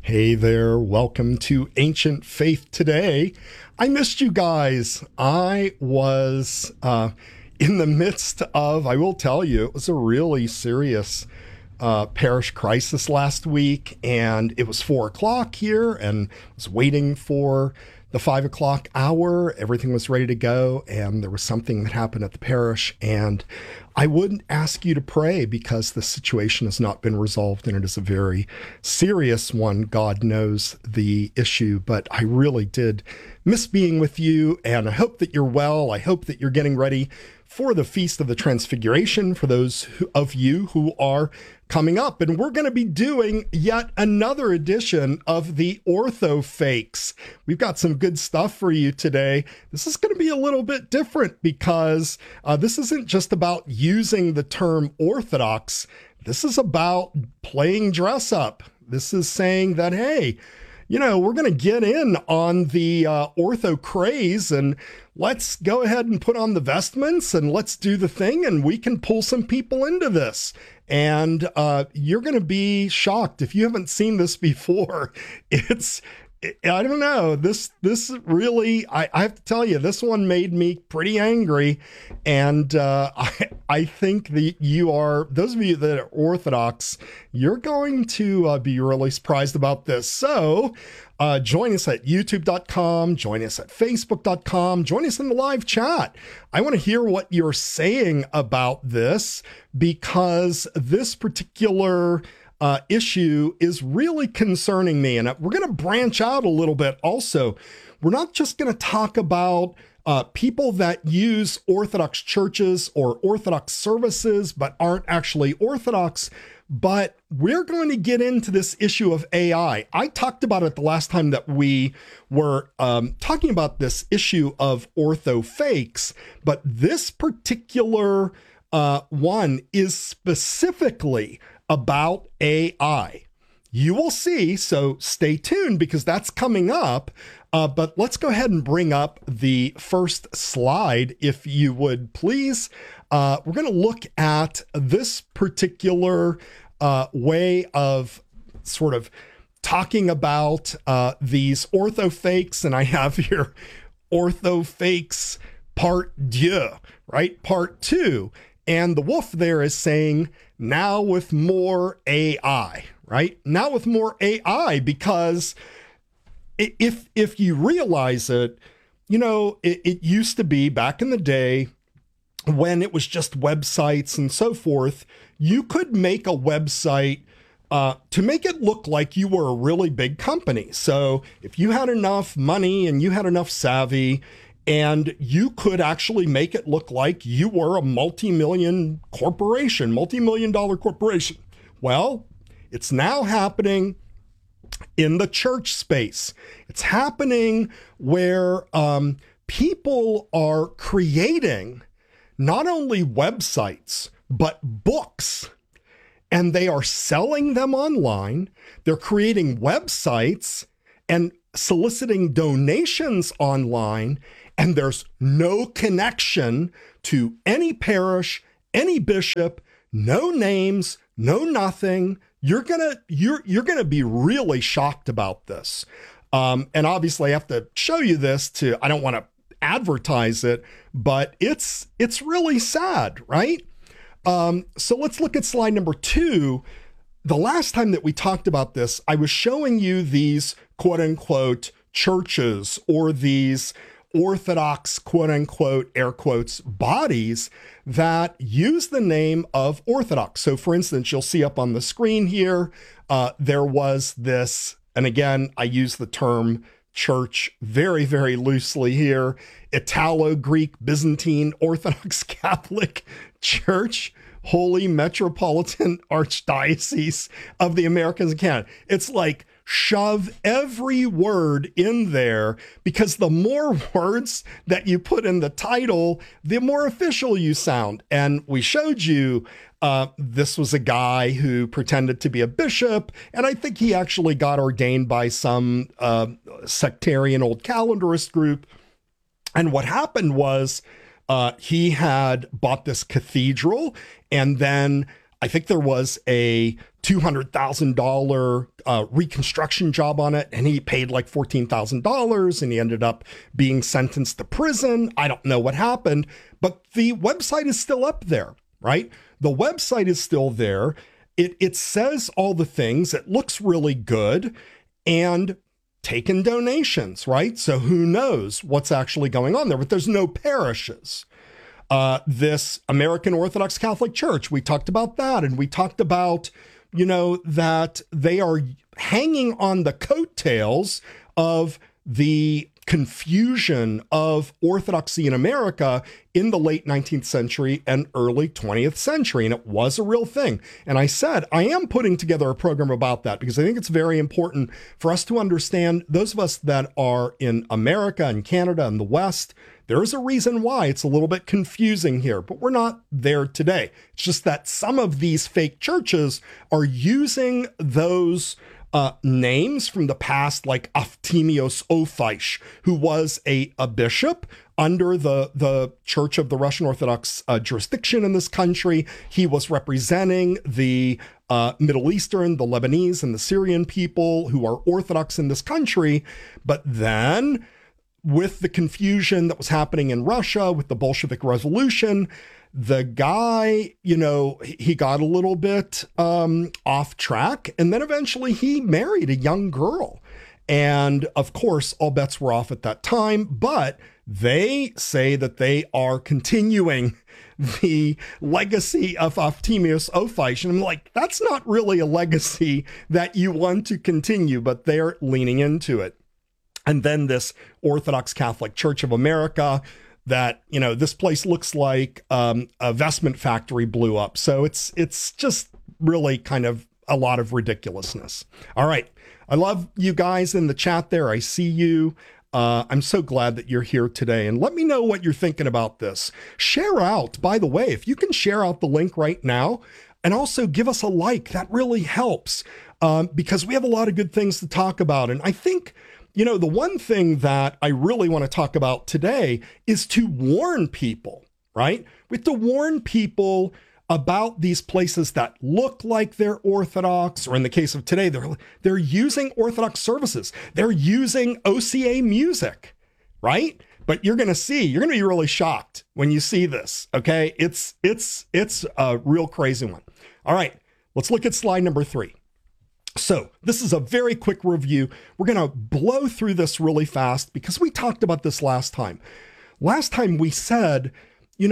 Hey there, welcome to Ancient Faith Today. I missed you guys. I was in the midst of, I will tell you, it was a really serious parish crisis last week, and it was 4 o'clock here, and I was waiting for the 5 o'clock hour. Everything was ready to go, and there was something that happened at the parish, and I wouldn't ask you to pray because the situation has not been resolved, and it is a very serious one. God knows the issue, but I really did miss being with you, and I hope that you're well. I hope that you're getting ready for the Feast of the Transfiguration for those of you who are coming up. And we're going to be doing yet another edition of the Ortho Fakes. We've got some good stuff for you today. This is going to be a little bit different because this isn't just about using the term Orthodox. This is about playing dress up. This is saying that, hey, you know, we're going to get in on the ortho craze and let's go ahead and put on the vestments and let's do the thing and we can pull some people into this. And you're going to be shocked if you haven't seen this before. I don't know, this really, I have to tell you, this one made me pretty angry. And I think that those of you that are Orthodox, you're going to be really surprised about this. So join us at youtube.com, join us at facebook.com, join us in the live chat. I want to hear what you're saying about this because this particular issue is really concerning me. And we're going to branch out a little bit also. We're not just going to talk about people that use Orthodox churches or Orthodox services but aren't actually Orthodox, but we're going to get into this issue of AI. I talked about it the last time that we were talking about this issue of ortho fakes, but this particular one is specifically about AI. You will see, so stay tuned because that's coming up. But let's go ahead and bring up the first slide, if you would please. We're going to look at this particular way of sort of talking about these ortho fakes. And I have here ortho fakes part 2, right? Part 2. And the wolf there is saying, now with more AI, right? Now with more AI, because if you realize it, you know, it used to be back in the day when it was just websites and so forth, you could make a website to make it look like you were a really big company. So if you had enough money and you had enough savvy, and you could actually make it look like you were a multi-million dollar corporation. Well, it's now happening in the church space. It's happening where people are creating not only websites, but books, and they are selling them online. They're creating websites and soliciting donations online, and there's no connection to any parish, any bishop, no names, no nothing. You're gonna be really shocked about this. And obviously I have to show you this I don't want to advertise it, but it's really sad, right? So let's look at slide number 2. The last time that we talked about this, I was showing you these quote unquote churches or these Orthodox, quote unquote, air quotes, bodies that use the name of Orthodox. So for instance, you'll see up on the screen here, there was this, and again, I use the term church very, very loosely here, Italo-Greek Byzantine Orthodox Catholic Church, Holy Metropolitan Archdiocese of the Americas and Canada. It's like, shove every word in there, because the more words that you put in the title, the more official you sound. And we showed you this was a guy who pretended to be a bishop, and I think he actually got ordained by some sectarian old calendarist group. And what happened was he had bought this cathedral, and then I think there was a $200,000 reconstruction job on it, and he paid like $14,000, and he ended up being sentenced to prison. I don't know what happened, but the website is still up there, right? The website is still there. It says all the things. It looks really good, and taking donations, right? So who knows what's actually going on there, but there's no parishes. This American Orthodox Catholic Church, we talked about that. And we talked about, that they are hanging on the coattails of the confusion of Orthodoxy in America in the late 19th century and early 20th century. And it was a real thing. And I said, I am putting together a program about that because I think it's very important for us to understand, those of us that are in America and Canada and the West, there is a reason why it's a little bit confusing here, but we're not there today. It's just that some of these fake churches are using those names from the past, like Efthymios Opheish, who was a bishop under the Church of the Russian Orthodox jurisdiction in this country. He was representing the Middle Eastern, the Lebanese, and the Syrian people who are Orthodox in this country. But then, with the confusion that was happening in Russia with the Bolshevik Revolution, the guy, he got a little bit off track, and then eventually he married a young girl. And of course, all bets were off at that time, but they say that they are continuing the legacy of Efthymios Opheish. And I'm like, that's not really a legacy that you want to continue, but they're leaning into it. And then this Orthodox Catholic Church of America, that, this place looks like a vestment factory blew up. So it's just really kind of a lot of ridiculousness. All right. I love you guys in the chat there. I see you. I'm so glad that you're here today. And let me know what you're thinking about this. Share out, by the way, if you can share out the link right now, and also give us a like, that really helps because we have a lot of good things to talk about. And I think, the one thing that I really want to talk about today is to warn people, right? We have to warn people about these places that look like they're Orthodox, or in the case of today, they're using Orthodox services. They're using OCA music, right? But you're going to be really shocked when you see this, okay? It's a real crazy one. All right, let's look at slide number 3. So this is a very quick review. We're going to blow through this really fast because we talked about this last time. Last time we said, in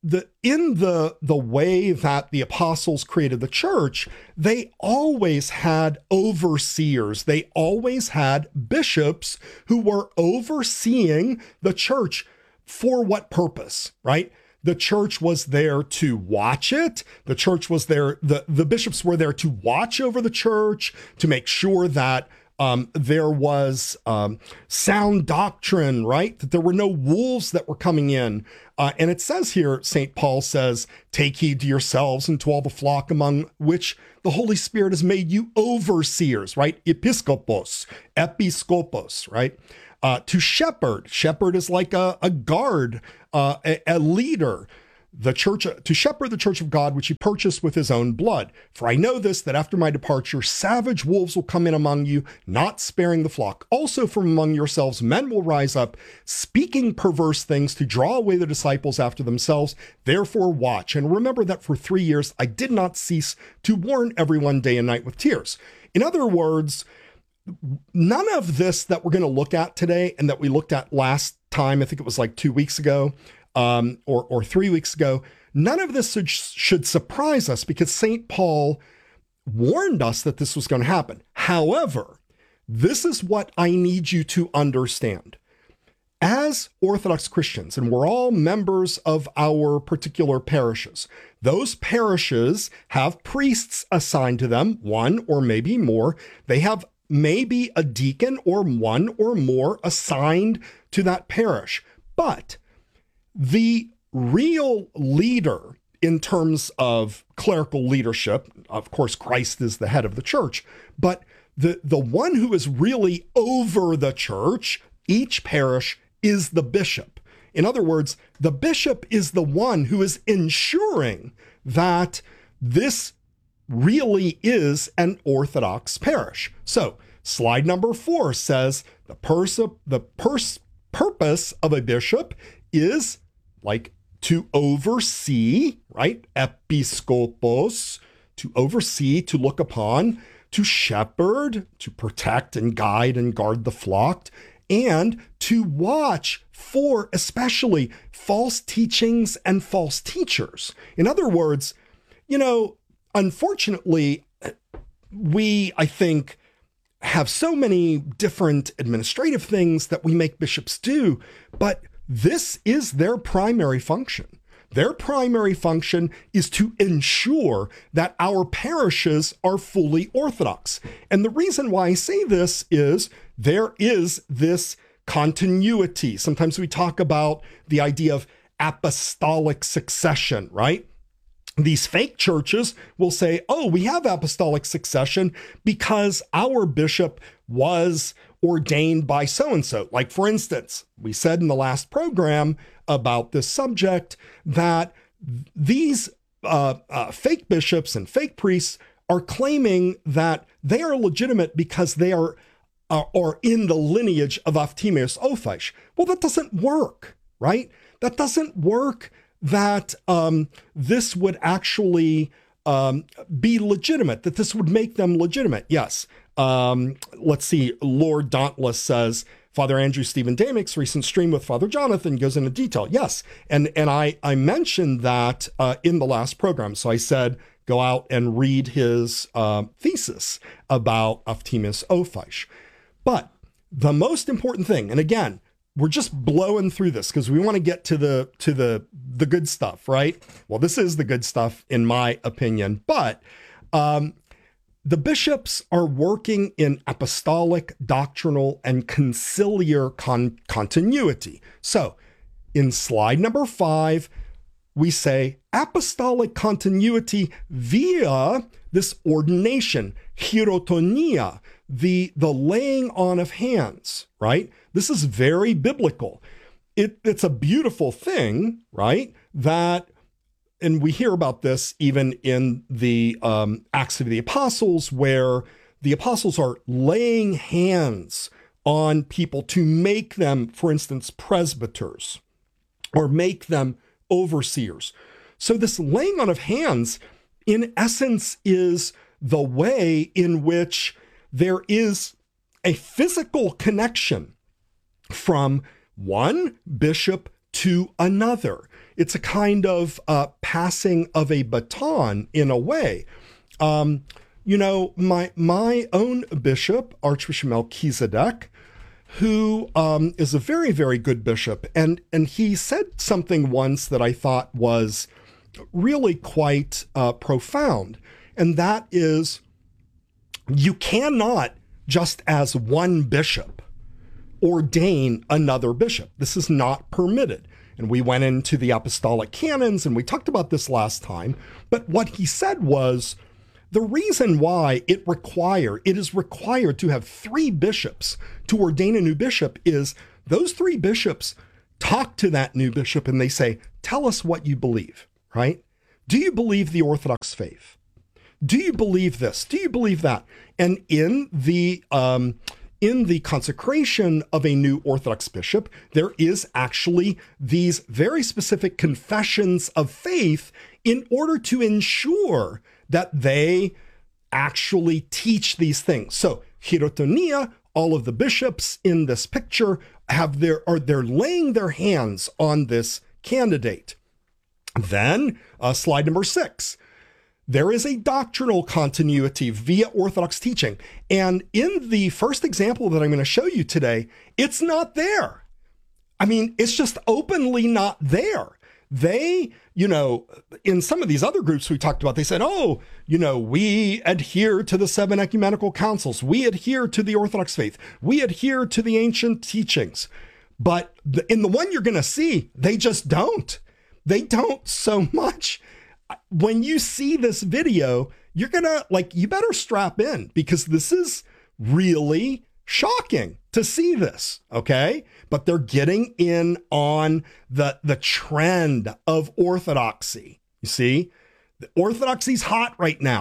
the way that the apostles created the church, they always had overseers. They always had bishops who were overseeing the church. For what purpose, right? The church was there to watch it. The church was there, the bishops were there to watch over the church, to make sure that there was sound doctrine, right? That there were no wolves that were coming in. And it says here, St. Paul says, take heed to yourselves and to all the flock among which the Holy Spirit has made you overseers, right? Episkopos, right? To shepherd. Shepherd is like a guard, a leader. The church, to shepherd the church of God, which he purchased with his own blood. For I know this, that after my departure, savage wolves will come in among you, not sparing the flock. Also from among yourselves, men will rise up, speaking perverse things to draw away the disciples after themselves. Therefore watch, and remember that for 3 years I did not cease to warn everyone day and night with tears. In other words, none of this that we're going to look at today and that we looked at last time, I think it was like 2 weeks ago, or 3 weeks ago, none of this should surprise us because St. Paul warned us that this was going to happen. However, this is what I need you to understand. As Orthodox Christians, and we're all members of our particular parishes, those parishes have priests assigned to them, one or maybe more. They have maybe a deacon or one or more assigned to that parish. But the real leader in terms of clerical leadership, of course, Christ is the head of the church, but the one who is really over the church, each parish, is the bishop. In other words, the bishop is the one who is ensuring that this really is an Orthodox parish. So slide number 4 says the purpose of a bishop is like to oversee, right? Episkopos, to oversee, to look upon, to shepherd, to protect and guide and guard the flock, and to watch for especially false teachings and false teachers. In other words, unfortunately, we, I think, have so many different administrative things that we make bishops do, but this is their primary function. Their primary function is to ensure that our parishes are fully Orthodox. And the reason why I say this is there is this continuity. Sometimes we talk about the idea of apostolic succession, right? These fake churches will say, oh, we have apostolic succession because our bishop was ordained by so-and-so. Like, for instance, we said in the last program about this subject that these fake bishops and fake priests are claiming that they are legitimate because they are in the lineage of Efthymios Ophis. Well, that doesn't work, right? That doesn't work. That this would actually be legitimate, that this would make them legitimate. Yes. Let's see. Lord Dauntless says, Father Andrew Stephen Damick's recent stream with Father Jonathan goes into detail. Yes. And I mentioned that in the last program. So I said, go out and read his thesis about Efthymios Ophis. But the most important thing, and again, we're just blowing through this because we want to get to the good stuff, right? Well, this is the good stuff in my opinion, but the bishops are working in apostolic, doctrinal, and conciliar continuity. So in slide number 5, we say apostolic continuity via this ordination, hierotonia, the laying on of hands, right? This is very biblical. It's a beautiful thing, right? And we hear about this even in the Acts of the Apostles, where the apostles are laying hands on people to make them, for instance, presbyters, or make them overseers. So this laying on of hands, in essence, is the way in which there is a physical connection from one bishop to another. It's a kind of passing of a baton in a way. My own bishop, Archbishop Melchizedek, who is a very, very good bishop, and he said something once that I thought was really quite profound, and that is, you cannot, just as one bishop, ordain another bishop. This is not permitted. And we went into the apostolic canons and we talked about this last time. But what he said was the reason why it is required to have 3 bishops to ordain a new bishop is those 3 bishops talk to that new bishop and they say, tell us what you believe, right? Do you believe the Orthodox faith? Do you believe this? Do you believe that? And in the consecration of a new Orthodox bishop, there is actually these very specific confessions of faith in order to ensure that they actually teach these things. So hierotonia, all of the bishops in this picture they're laying their hands on this candidate. Then slide number 6. There is a doctrinal continuity via Orthodox teaching. And in the first example that I'm going to show you today, it's not there. I mean, it's just openly not there. They, in some of these other groups we talked about, they said, we adhere to the 7 ecumenical councils. We adhere to the Orthodox faith. We adhere to the ancient teachings. But in the one you're going to see, they just don't. They don't so much. When you see this video, you're gonna you better strap in, because this is really shocking to see this, okay? But they're getting in on the trend of orthodoxy. You see, the orthodoxy's hot right now.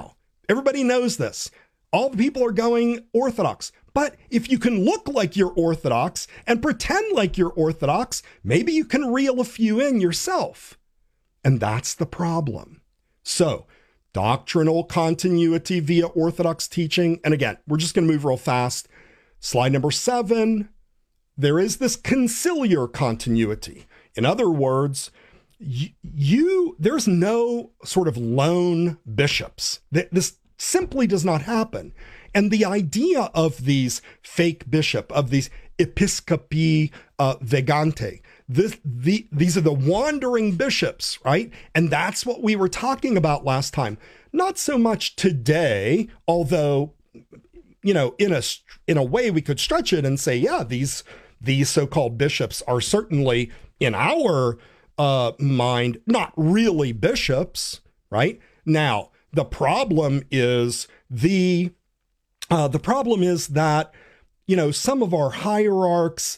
Everybody knows this. All the people are going Orthodox. But if you can look like you're Orthodox and pretend like you're Orthodox, maybe you can reel a few in yourself. And that's the problem. So, doctrinal continuity via Orthodox teaching. And again, we're just going to move real fast. Slide number 7. There is this conciliar continuity. In other words, there's no sort of lone bishops. This simply does not happen. And the idea of these fake bishop, of these episcopi vagante, these are the wandering bishops, right? And that's what we were talking about last time. Not so much today, although, in a way we could stretch it and say, yeah, these so-called bishops are certainly in our mind not really bishops, right? Now, the problem is that, some of our hierarchs,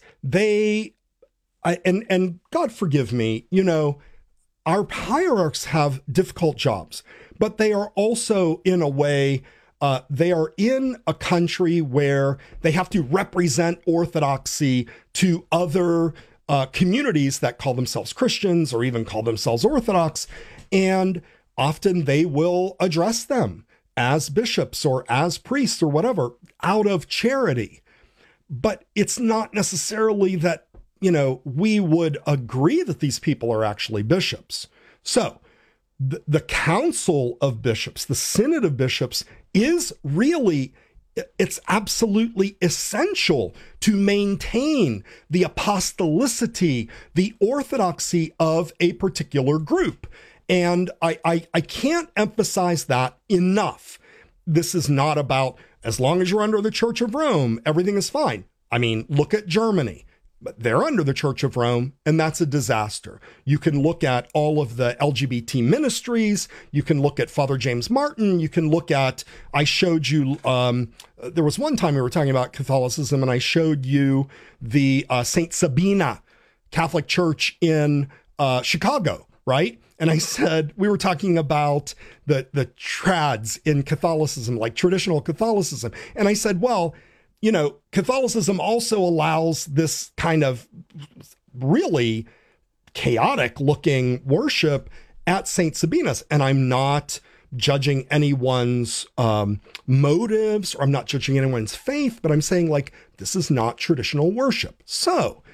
and God forgive me, our hierarchs have difficult jobs, but they are also in a way, they are in a country where they have to represent orthodoxy to other communities that call themselves Christians or even call themselves Orthodox. And often they will address them as bishops or as priests or whatever out of charity. But it's not necessarily that, we would agree that these people are actually bishops. So the Council of Bishops, the Synod of Bishops, is really, it's absolutely essential to maintain the apostolicity, the orthodoxy of a particular group. And I can't emphasize that enough. This is not about, as long as you're under the Church of Rome, everything is fine. I mean, look at Germany. But they're under the Church of Rome, and that's a disaster. You can look at all of the LGBT ministries. You can look at Father James Martin. You can look at, I showed you, there was one time we were talking about Catholicism, and I showed you the St. Sabina Catholic Church in Chicago, right? And I said, we were talking about the trads in Catholicism, like traditional Catholicism. And I said, well, Catholicism also allows this kind of really chaotic looking worship at St. Sabina's. And I'm not judging anyone's motives, or I'm not judging anyone's faith, but I'm saying, this is not traditional worship. So,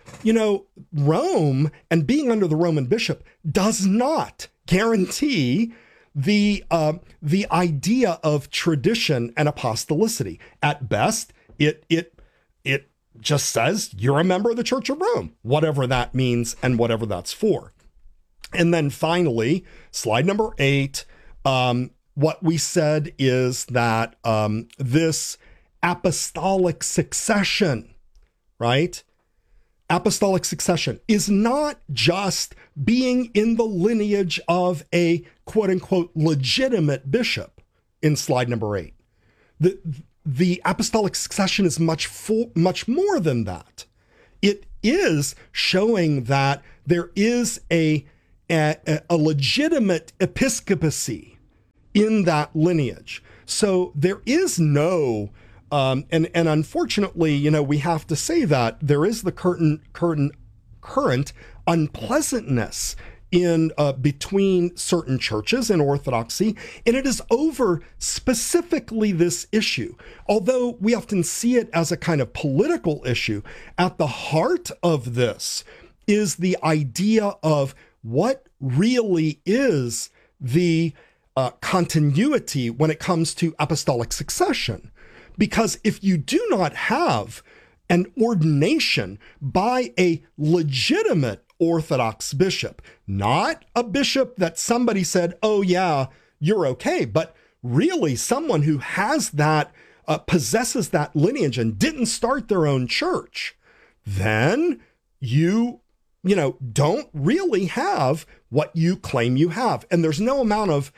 Rome and being under the Roman bishop does not guarantee the idea of tradition and apostolicity. At best, it just says you're a member of the Church of Rome, whatever that means and whatever that's for. And then finally, slide number 8, what we said is that this apostolic succession, right? Apostolic succession is not just being in the lineage of a quote unquote legitimate bishop in slide number 8. The apostolic succession is much more than that. It is showing that there is a legitimate episcopacy in that lineage. So there is no, and unfortunately, we have to say that there is the current unpleasantness in between certain churches and Orthodoxy, and it is over specifically this issue. Although we often see it as a kind of political issue, at the heart of this is the idea of what really is the continuity when it comes to apostolic succession. Because if you do not have an ordination by a legitimate Orthodox bishop, not a bishop that somebody said, oh yeah, you're okay, but really someone who has that, possesses that lineage and didn't start their own church, then you don't really have what you claim you have. And there's no amount of,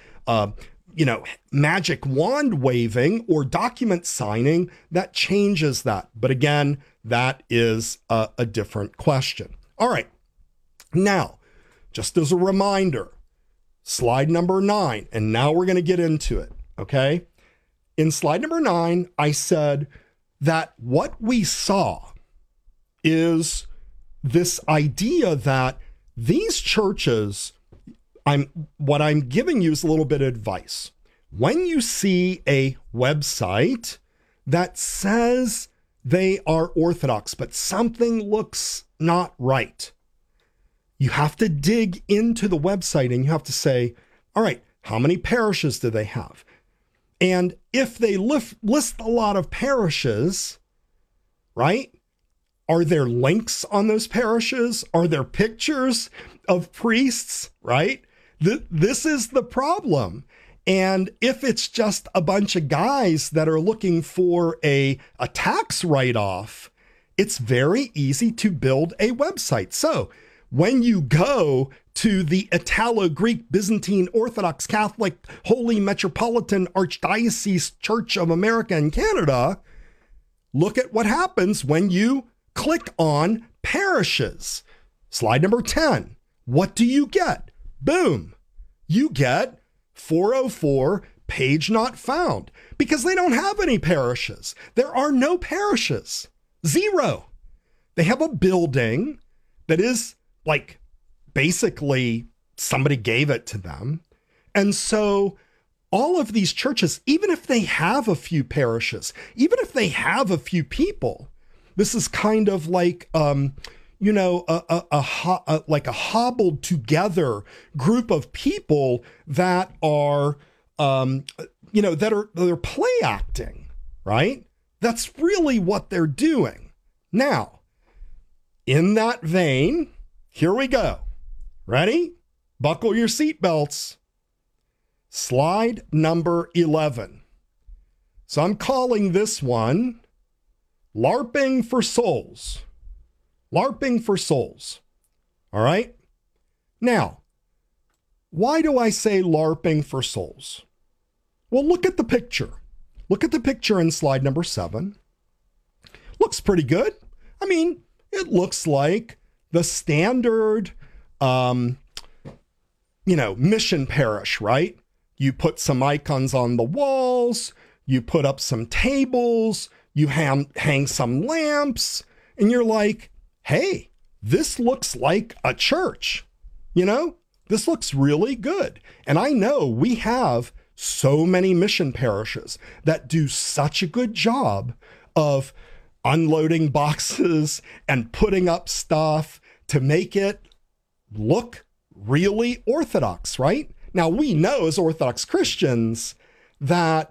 magic wand waving or document signing that changes that. But again, that is a different question. All right. Now, just as a reminder, slide number 9, and now we're going to get into it. okay? In slide number 9, I said that what we saw is this idea that these churches, what I'm giving you is a little bit of advice. When you see a website that says they are Orthodox, but something looks not right, you have to dig into the website and you have to say, all right, how many parishes do they have? And if they list a lot of parishes, right? Are there links on those parishes? Are there pictures of priests, right? This is the problem. And if it's just a bunch of guys that are looking for a tax write-off, it's very easy to build a website. So when you go to the Italo-Greek Byzantine Orthodox Catholic Holy Metropolitan Archdiocese Church of America and Canada, look at what happens when you click on parishes. Slide number 10. What do you get? Boom. You get 404 page not found because they don't have any parishes. There are no parishes. Zero. They have a building that is like basically somebody gave it to them. And so all of these churches, even if they have a few parishes, even if they have a few people, this is kind of like, like a hobbled together group of people that are, they're play acting, right? That's really what they're doing. Now, in that vein, here we go. Ready? Buckle your seatbelts. Slide number 11. So I'm calling this one LARPing for Souls. LARPing for Souls. All right? Now, why do I say LARPing for Souls? Well, look at the picture. Look at the picture in slide number 7. Looks pretty good. I mean, it looks like the standard, mission parish, right? You put some icons on the walls, you put up some tables, you hang some lamps, and you're like, hey, this looks like a church. This looks really good. And I know we have so many mission parishes that do such a good job of unloading boxes and putting up stuff to make it look really Orthodox, right? Now, we know as Orthodox Christians that,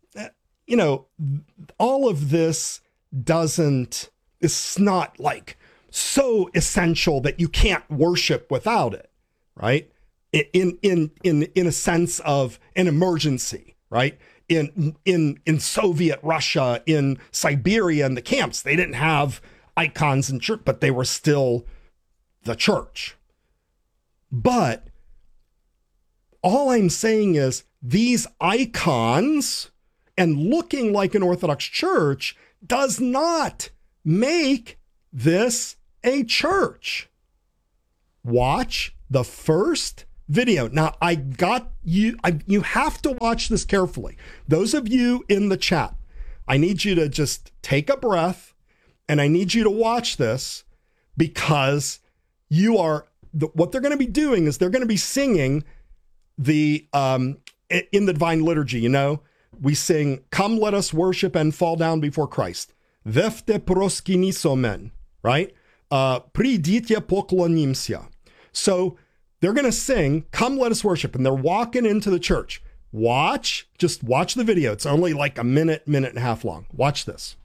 all of this it's not like so essential that you can't worship without it, right? In a sense of an emergency, right? In Soviet Russia, in Siberia, in the camps, they didn't have icons in church, but they were still the church. But all I'm saying is these icons and looking like an Orthodox church does not make this a church. Watch the first video. Now, you have to watch this carefully. Those of you in the chat, I need you to just take a breath and I need you to watch this because what they're going to be doing is they're going to be singing in the Divine Liturgy, we sing, "Come, let us worship and fall down before Christ." Vefte proskinisomen, right? Priditya poklonimsia. So they're going to sing, "Come, let us worship," and they're walking into the church. Just watch the video. It's only like a minute and a half long. Watch this.